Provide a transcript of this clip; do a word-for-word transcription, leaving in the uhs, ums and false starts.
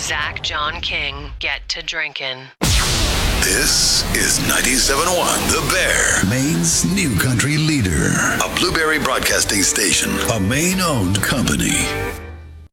Zach John King get to drinking. This is ninety-seven point one The Bear, Maine's new country leader. A Blueberry Broadcasting Station, a Maine-owned company.